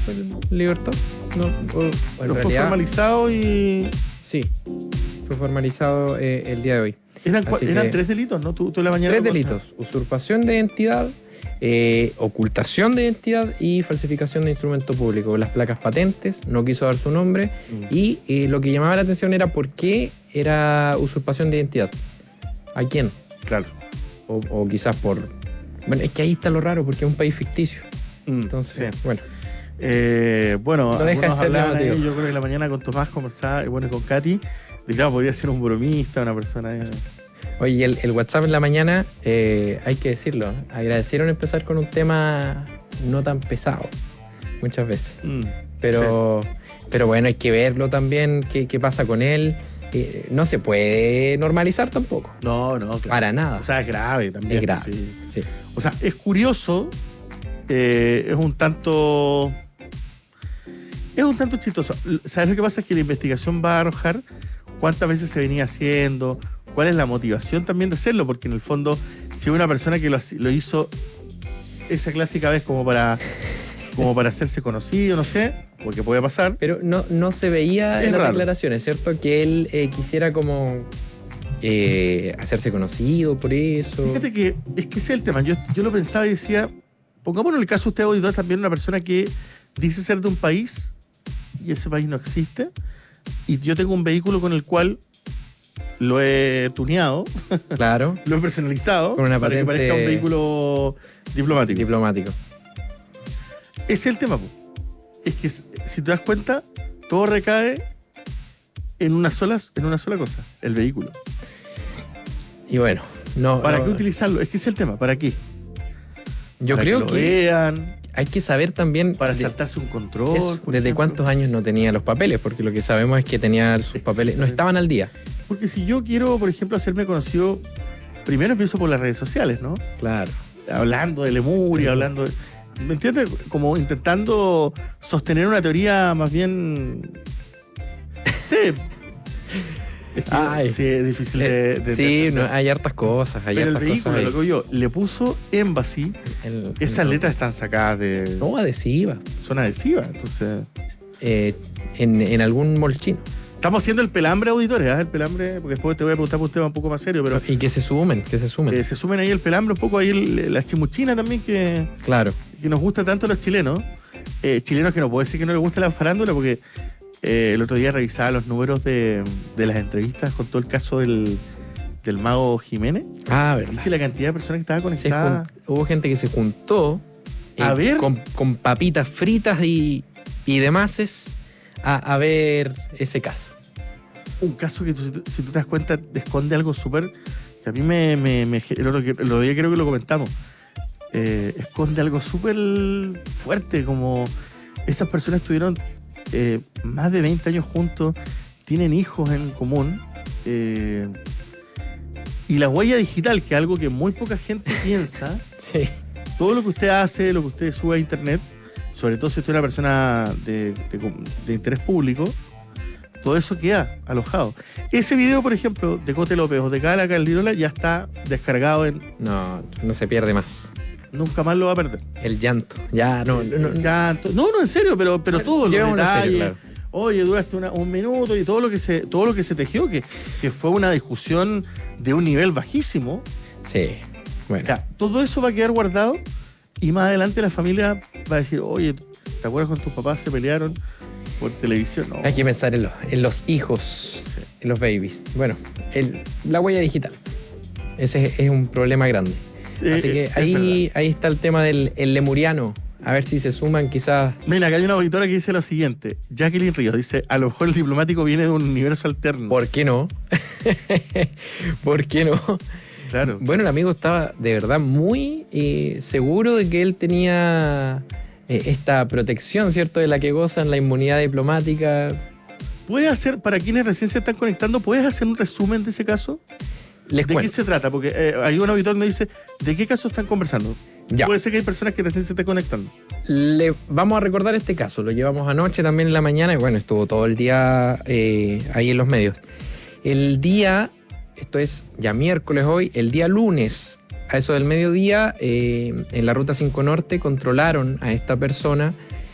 libertad. No, Pero fue formalizado y... Sí, fue formalizado el día de hoy. Eran 3 delitos, ¿no? Tú en la mañana... 3 delitos. Usurpación de identidad, ocultación de identidad y falsificación de instrumento público. Las placas patentes, no quiso dar su nombre. Y lo que llamaba la atención era por qué era usurpación de identidad. ¿A quién? Claro. O quizás por... Bueno, es que ahí está lo raro, porque es un país ficticio. Entonces, sí. bueno. Bueno, no deja de ser llamativo. Yo creo que en la mañana con Tomás conversaba, y bueno, con Katy, y claro, podría ser un bromista, una persona... Oye, el WhatsApp en la mañana, hay que decirlo, agradecieron empezar con un tema no tan pesado, muchas veces. Pero bueno, hay que verlo también, qué pasa con él. No se puede normalizar tampoco. No, claro. Para nada. O sea, es grave también. Es grave, sí. O sea, es curioso, es un tanto chistoso. ¿Sabes lo que pasa? Es que la investigación va a arrojar cuántas veces se venía haciendo, cuál es la motivación también de hacerlo, porque en el fondo, si una persona que lo hizo esa clásica vez como para hacerse conocido, no sé, porque puede pasar. Pero no se veía en las declaraciones, ¿cierto? Que él quisiera como hacerse conocido por eso. Fíjate que ese es el tema. Yo lo pensaba y decía, pongámonos el caso, usted auditor también una persona que dice ser de un país y ese país no existe, y yo tengo un vehículo con el cual lo he tuneado, claro, lo he personalizado con una para que patente... parezca un vehículo diplomático. Ese es el tema, es que si te das cuenta, todo recae en una sola cosa, el vehículo. Y bueno, ¿Para qué utilizarlo? Es que ese es el tema, ¿para qué? Yo para creo que lo vean, hay que saber también... para saltarse un control. ¿Desde cuántos años no tenía los papeles? Porque lo que sabemos es que tenía sus papeles, no estaban al día. Porque si yo quiero, por ejemplo, hacerme conocido, primero empiezo por las redes sociales, ¿no? Claro. Hablando de Lemuria, ¿me entiendes? Como intentando sostener una teoría más bien... Sí. Es difícil de hay hartas cosas. Pero el vehículo, lo que yo, le puso Embassy. Esas letras están sacadas de... No, adhesivas. Son adhesivas, entonces... en algún molchín. Estamos haciendo el pelambre, auditores, el pelambre, porque después te voy a preguntar por un tema un poco más serio, pero... Y que se sumen. Se sumen ahí el pelambre, un poco ahí la chimuchina también, que nos gusta tanto a los chilenos. Chilenos que no puedo decir que no les gusta la farándula, porque el otro día revisaba los números de las entrevistas con todo el caso del mago Jiménez. ¿Verdad? ¿Viste la cantidad de personas que estaban conectadas? Hubo gente que se juntó a ver con papitas fritas y demás a ver ese caso. Un caso que si tú te das cuenta esconde algo súper... que a mí el otro día creo que lo comentamos. Esconde algo súper fuerte, como esas personas estuvieron más de 20 años juntos, tienen hijos en común, y la huella digital, que es algo que muy poca gente piensa. Sí. Todo lo que usted hace, lo que usted sube a internet, sobre todo si usted es una persona de interés público, todo eso queda alojado. Ese video, por ejemplo, de Cote López o de Gala Caldirola ya está descargado en... No se pierde más. Nunca más lo va a perder. El llanto. Ya, no. Llanto. No, en serio, pero todo los detalles. Serio, claro. Oye, duraste un minuto y todo lo que se tejió, que fue una discusión de un nivel bajísimo. Sí, bueno. Ya, todo eso va a quedar guardado y más adelante la familia va a decir, oye, ¿te acuerdas cuando tus papás se pelearon por televisión? No. Hay que pensar en los hijos, sí, en los babies. Bueno, la huella digital. Ese es un problema grande. Así que ahí está el tema del lemuriano. A ver si se suman quizás... Mira, acá hay una auditora que dice lo siguiente. Jacqueline Ríos dice, a lo mejor el diplomático viene de un universo alterno. ¿Por qué no? ¿Por qué no? Claro. Bueno, el amigo estaba de verdad muy seguro de que él tenía esta protección, ¿cierto? De la que gozan la inmunidad diplomática. ¿Puedes hacer, para quienes recién se están conectando, puedes hacer un resumen de ese caso? ¿De qué se trata? Porque hay un auditor que me dice, ¿de qué caso están conversando? Ya. Puede ser que hay personas que recién se estén conectando. Vamos a recordar este caso. Lo llevamos anoche también en la mañana y bueno, estuvo todo el día ahí en los medios. El día, esto es ya miércoles hoy, el día lunes, a eso del mediodía, en la Ruta 5 Norte, controlaron a esta persona